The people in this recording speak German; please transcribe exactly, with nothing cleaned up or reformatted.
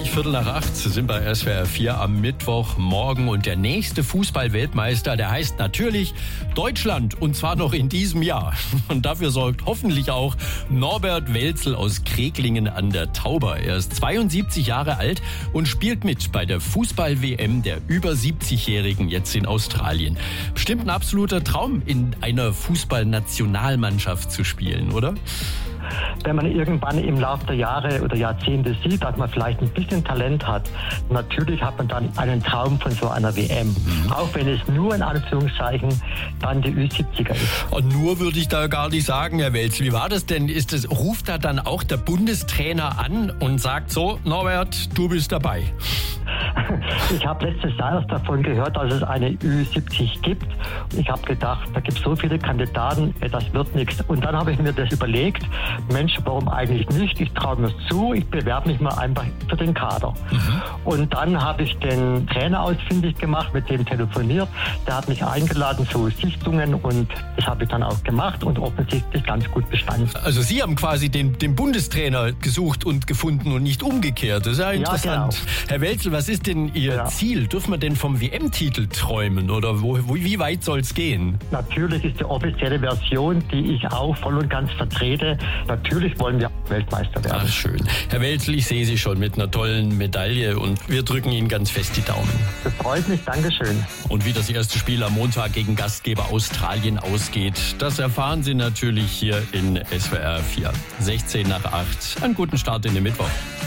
Gleich Viertel nach acht sind bei S W R vier am Mittwochmorgen und der nächste Fußball-Weltmeister, der heißt natürlich Deutschland und zwar noch in diesem Jahr. Und dafür sorgt hoffentlich auch Norbert Welzl aus Kreglingen an der Tauber. Er ist zweiundsiebzig Jahre alt und spielt mit bei der Fußball-W M der über siebzigjährigen jetzt in Australien. Bestimmt ein absoluter Traum, in einer Fußballnationalmannschaft zu spielen, oder? Wenn man irgendwann im Laufe der Jahre oder Jahrzehnte sieht, dass man vielleicht ein bisschen Talent hat, natürlich hat man dann einen Traum von so einer W M. Mhm. Auch wenn es nur in Anführungszeichen dann die Ü siebziger ist. Und nur würde ich da gar nicht sagen, Herr Welzl. Wie war das denn? Ist das, ruft da dann auch der Bundestrainer an und sagt so, Norbert, du bist dabei? Ich habe letztes Jahr erst davon gehört, dass es eine Ü siebzig gibt. Ich habe gedacht, da gibt es so viele Kandidaten, das wird nichts. Und dann habe ich mir das überlegt, Mensch, warum eigentlich nicht? Ich traue mir zu, ich bewerbe mich mal einfach für den Kader. Mhm. Und dann habe ich den Trainer ausfindig gemacht, mit dem telefoniert. Der hat mich eingeladen zu Sichtungen und das habe ich dann auch gemacht und offensichtlich ganz gut bestanden. Also Sie haben quasi den, den Bundestrainer gesucht und gefunden und nicht umgekehrt. Das ist ja interessant. Ja, genau. Herr Welzl, was ist denn Ihr ja. Ziel? Dürfen wir denn vom W M-Titel träumen oder wo, wo, wie weit soll es gehen? Natürlich ist die offizielle Version, die ich auch voll und ganz vertrete. Natürlich wollen wir Weltmeister werden. Ach, schön. Herr Welzl, ich sehe Sie schon mit einer tollen Medaille und wir drücken Ihnen ganz fest die Daumen. Das freut mich, Dankeschön. Und wie das erste Spiel am Montag gegen Gastgeber Australien ausgeht, das erfahren Sie natürlich hier in S W R vier. sechzehn nach acht. Einen guten Start in den Mittwoch.